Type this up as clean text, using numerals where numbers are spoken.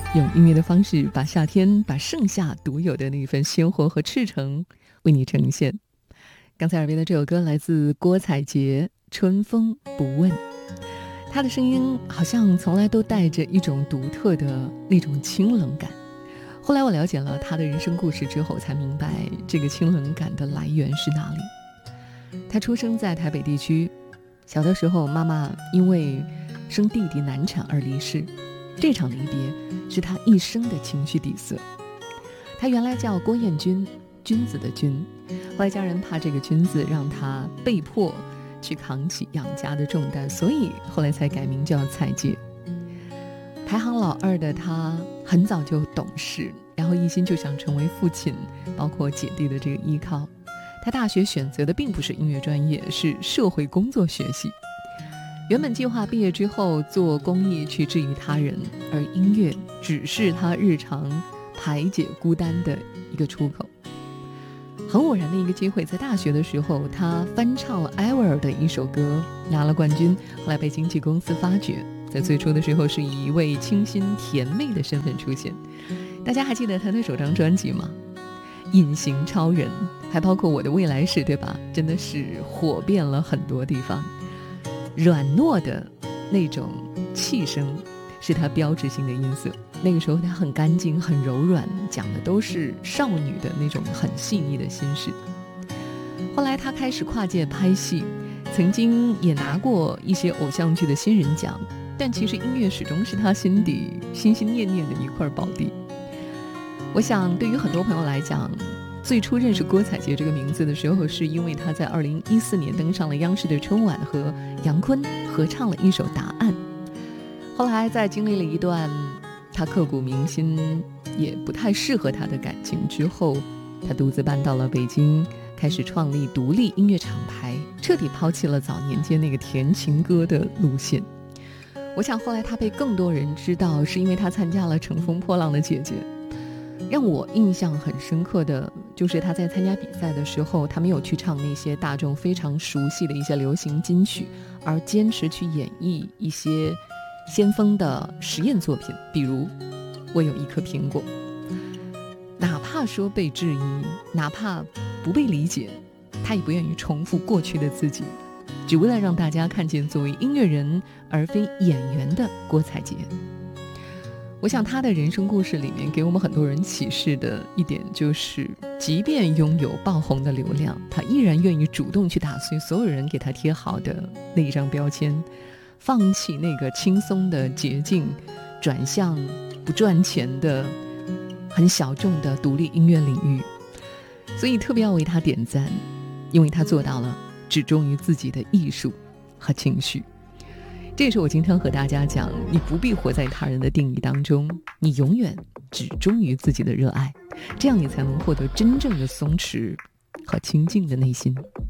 用音乐的方式把夏天，把盛夏独有的那份鲜活和赤诚为你呈现。刚才耳边的这首歌来自郭采洁，春风不问。她的声音好像从来都带着一种独特的那种清冷感。后来我了解了她的人生故事之后，才明白这个清冷感的来源是哪里。她出生在台北地区，小的时候妈妈因为生弟弟难产而离世，这场离别是她一生的情绪底色。她原来叫郭彦君，君子的君，后来家人怕这个君字让她被迫去扛起养家的重担，所以后来才改名叫采洁。排行老二的她很早就懂事，然后一心就想成为父亲包括姐弟的这个依靠。她大学选择的并不是音乐专业，是社会工作学系。原本计划毕业之后做公益去治愈他人，而音乐只是他日常排解孤单的一个出口。很偶然的一个机会，在大学的时候他翻唱了艾薇儿的一首歌，拿了冠军，后来被经纪公司发掘，在最初的时候是以一位清新甜妹的身份出现。大家还记得他的首张专辑吗？隐形超人，还包括我的未来式，对吧？真的是火遍了很多地方。软糯的那种气声是他标志性的音色，那个时候他很干净很柔软，讲的都是少女的那种很细腻的心事。后来他开始跨界拍戏，曾经也拿过一些偶像剧的新人奖，但其实音乐始终是他心底心心念念的一块宝地。我想对于很多朋友来讲，最初认识郭采洁这个名字的时候，是因为她在2014年登上了央视的春晚，和杨坤合唱了一首《答案》。后来在经历了一段她刻骨铭心也不太适合她的感情之后，她独自搬到了北京，开始创立独立音乐厂牌，彻底抛弃了早年间那个甜情歌的路线。我想后来她被更多人知道，是因为她参加了《乘风破浪的姐姐》。让我印象很深刻的就是他在参加比赛的时候，他没有去唱那些大众非常熟悉的一些流行金曲，而坚持去演绎一些先锋的实验作品，比如我有一颗苹果。哪怕说被质疑，哪怕不被理解，他也不愿意重复过去的自己，只为了让大家看见作为音乐人而非演员的郭采洁。我想他的人生故事里面给我们很多人启示的一点就是，即便拥有爆红的流量，他依然愿意主动去打碎所有人给他贴好的那一张标签，放弃那个轻松的捷径，转向不赚钱的很小众的独立音乐领域。所以特别要为他点赞，因为他做到了只忠于自己的艺术和情绪。这也是我经常和大家讲，你不必活在他人的定义当中，你永远只忠于自己的热爱，这样你才能获得真正的松弛和清静的内心。